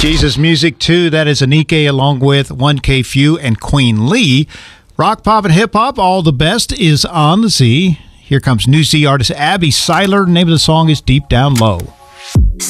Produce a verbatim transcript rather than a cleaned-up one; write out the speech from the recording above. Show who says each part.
Speaker 1: Jesus Music two, that is Anike along with one K Phew and Queen Lee. Rock, pop, and hip-hop, all the best is on the Z. Here comes new Z artist Abby Seiler. The name of the song is Deep Down Low.